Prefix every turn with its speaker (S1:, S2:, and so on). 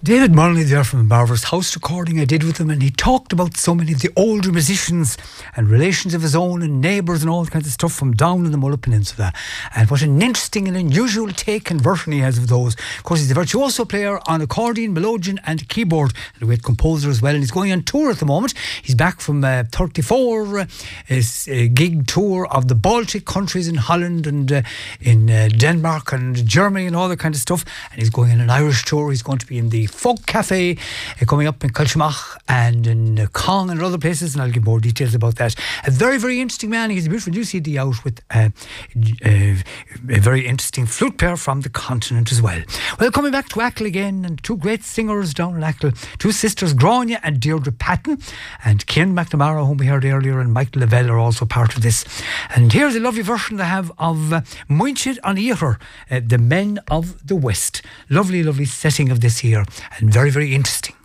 S1: David Mulleney there from a marvellous house recording I did with him, and he talked about so many of the older musicians and relations of his own and neighbours and all kinds of stuff from down in the Mulla Peninsula, and what an interesting and unusual take and version he has of those. Of course, he's a virtuoso player on accordion, melodeon and keyboard, and a great composer as well, and he's going on tour at the moment. He's back from 34 gig tour of the Baltic countries in Holland and in Denmark and Germany and all that kind of stuff, and he's going on an Irish tour. He's going to be in the Folk Cafe coming up in Cultchmach and in Cong and other places, and I'll give more details about that. A very, very interesting man. He's a beautiful new CD out with a very interesting flute player from the continent as well. Well, coming back to Achill again, and two great singers down in Achill, two sisters, Grania and Deirdre Patton, and Kieran McNamara, whom we heard earlier, and Michael Lavelle are also part of this. And here's a lovely version they have of Muinchid an Iarthar, the Men of the West. Lovely, lovely setting of this here, and very, very interesting.